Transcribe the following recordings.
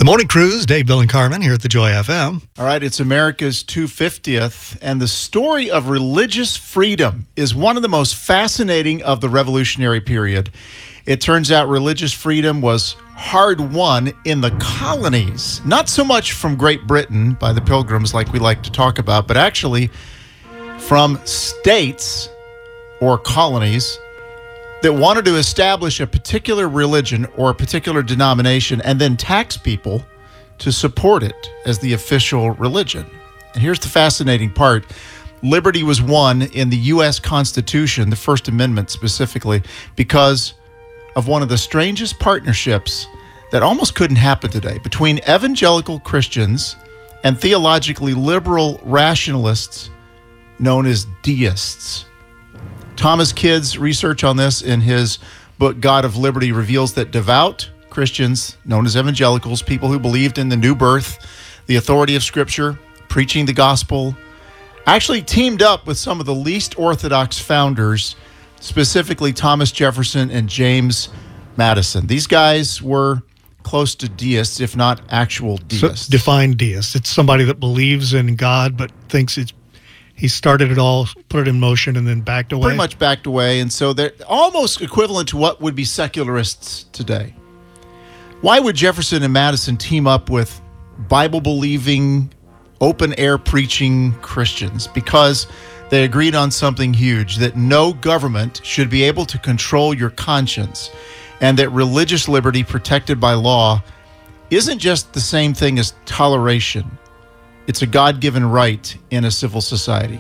The Morning Cruise, Dave, Bill, and Carmen here at the Joy FM. All right, it's America's 250th, and the story of religious freedom is one of the most fascinating of the Revolutionary period. It turns out religious freedom was hard-won in the colonies, not so much from Great Britain by the Pilgrims like we like to talk about, but actually from states or colonies that wanted to establish a particular religion or a particular denomination and then tax people to support it as the official religion. And here's the fascinating part. Liberty was won in the U.S. Constitution, the First Amendment specifically, because of one of the strangest partnerships that almost couldn't happen today between evangelical Christians and theologically liberal rationalists known as deists. Thomas Kidd's research on this in his book, God of Liberty, reveals that devout Christians, known as evangelicals, people who believed in the new birth, the authority of Scripture, preaching the gospel, actually teamed up with some of the least orthodox founders, specifically Thomas Jefferson and James Madison. These guys were close to deists, if not actual deists. So define deist. It's somebody that believes in God but thinks he started it all, put it in motion, and then backed away? Pretty much backed away, and so they're almost equivalent to what would be secularists today. Why would Jefferson and Madison team up with Bible-believing, open-air preaching Christians? Because they agreed on something huge, that no government should be able to control your conscience, and that religious liberty protected by law isn't just the same thing as toleration. It's a God-given right in a civil society.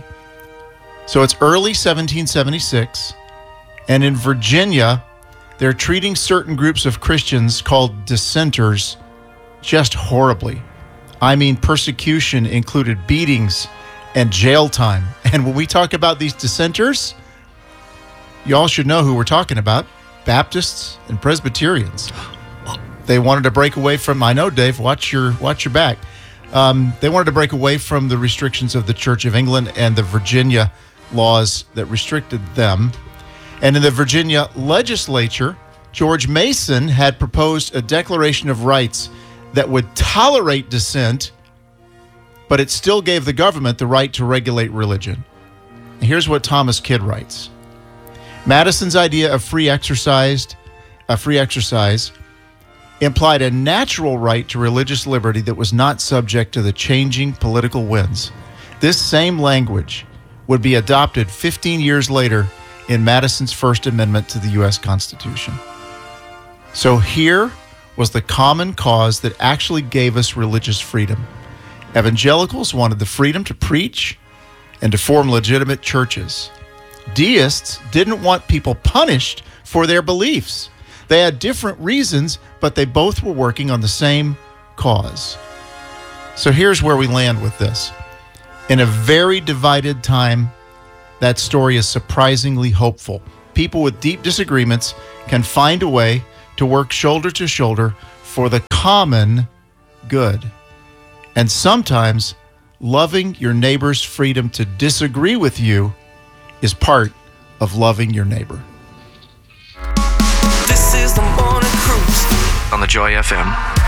So it's early 1776, and in Virginia, they're treating certain groups of Christians called dissenters just horribly. I mean, persecution included beatings and jail time. And when we talk about these dissenters, you all should know who we're talking about: Baptists and Presbyterians. They wanted to break away from, I know, Dave, watch your back. They wanted to break away from the restrictions of the Church of England and the Virginia laws that restricted them. And in the Virginia legislature, George Mason had proposed a Declaration of Rights that would tolerate dissent, but it still gave the government the right to regulate religion. And here's what Thomas Kidd writes. Madison's idea of free exercise implied a natural right to religious liberty that was not subject to the changing political winds. This same language would be adopted 15 years later in Madison's First Amendment to the U.S. Constitution. So here was the common cause that actually gave us religious freedom. Evangelicals wanted the freedom to preach and to form legitimate churches. Deists didn't want people punished for their beliefs. They had different reasons, but they both were working on the same cause. So here's where we land with this. In a very divided time, that story is surprisingly hopeful. People with deep disagreements can find a way to work shoulder to shoulder for the common good. And sometimes loving your neighbor's freedom to disagree with you is part of loving your neighbor. This is the Morning Cruise on the Joy FM.